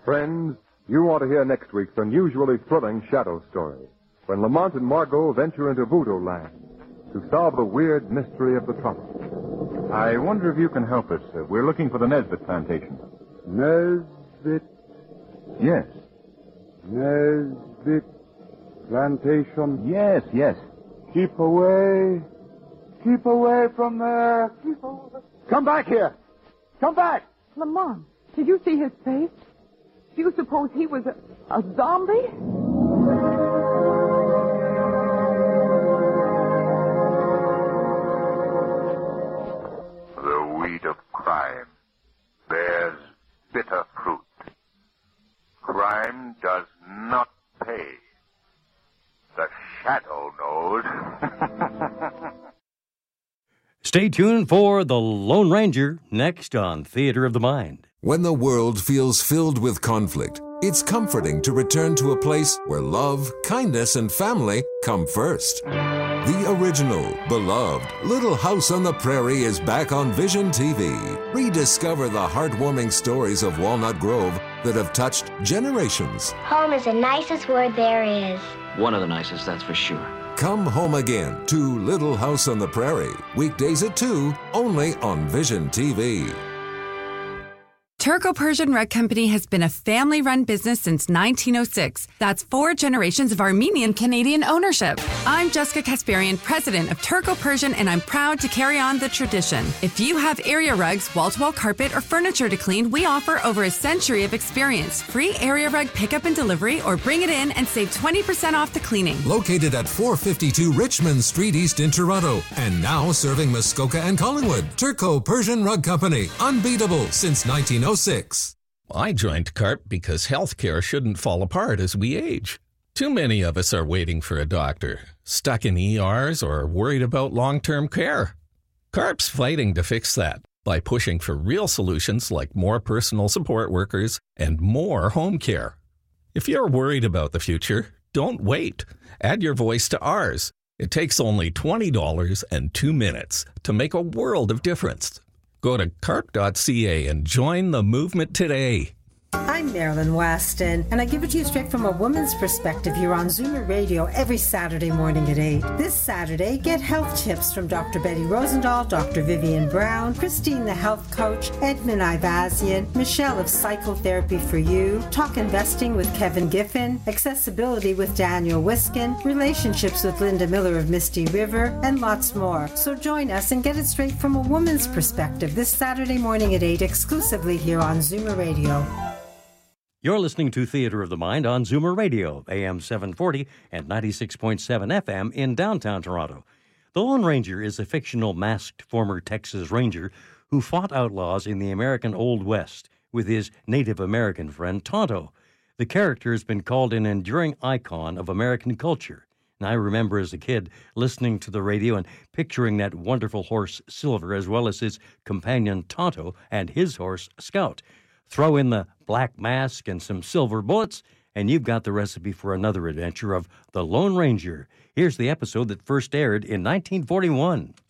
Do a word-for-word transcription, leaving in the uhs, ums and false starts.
Friends, you want to hear next week's unusually thrilling shadow story, when Lamont and Margot venture into Voodoo Land to solve the weird mystery of the tropics. I wonder if you can help us. Uh, we're looking for the Nesbit plantation. Nesbit? Yes. Nesbit plantation? Yes, yes. Keep away. Keep away from there. Keep away. Come back here. Come back. Lamont, did you see his face? Do you suppose he was a, a zombie? The weed of crime bears bitter fruit. Crime does not pay. The shadow knows. Stay tuned for The Lone Ranger, next on Theater of the Mind. When the world feels filled with conflict, it's comforting to return to a place where love, kindness, and family come first. The original, beloved Little House on the Prairie is back on Vision T V. Rediscover the heartwarming stories of Walnut Grove that have touched generations. Home is the nicest word there is. One of the nicest, that's for sure. Come home again to Little House on the Prairie. Weekdays at two, only on Vision T V. Turco Persian Rug Company has been a family-run business since nineteen oh six. That's four generations of Armenian-Canadian ownership. I'm Jessica Kasparian, president of Turco Persian, and I'm proud to carry on the tradition. If you have area rugs, wall-to-wall carpet, or furniture to clean, we offer over a century of experience. Free area rug pickup and delivery, or bring it in and save twenty percent off the cleaning. Located at four fifty-two Richmond Street East in Toronto, and now serving Muskoka and Collingwood. Turco Persian Rug Company, unbeatable since nineteen oh six. I joined CARP because healthcare shouldn't fall apart as we age. Too many of us are waiting for a doctor, stuck in E Rs, or worried about long-term care. CARP's fighting to fix that by pushing for real solutions like more personal support workers and more home care. If you're worried about the future, don't wait. Add your voice to ours. It takes only twenty dollars and two minutes to make a world of difference. Go to carp dot c a and join the movement today. I'm Marilyn Weston, and I give it to you straight from a woman's perspective here on Zoomer Radio every Saturday morning at eight. This Saturday, get health tips from Doctor Betty Rosendahl, Doctor Vivian Brown, Christine the health coach, Edmund Ivazian, Michelle of Psychotherapy for You, talk investing with Kevin Giffen, accessibility with Daniel Wiskin, relationships with Linda Miller of Misty River, and lots more. So join us and get it straight from a woman's perspective this Saturday morning at eight, exclusively here on Zoomer Radio. You're listening to Theater of the Mind on Zoomer Radio, A M seven forty and ninety-six point seven F M in downtown Toronto. The Lone Ranger is a fictional masked former Texas Ranger who fought outlaws in the American Old West with his Native American friend Tonto. The character has been called an enduring icon of American culture. And I remember as a kid listening to the radio and picturing that wonderful horse Silver as well as his companion Tonto and his horse Scout. Throw in the black mask and some silver bullets, and you've got the recipe for another adventure of The Lone Ranger. Here's the episode that first aired in nineteen forty-one.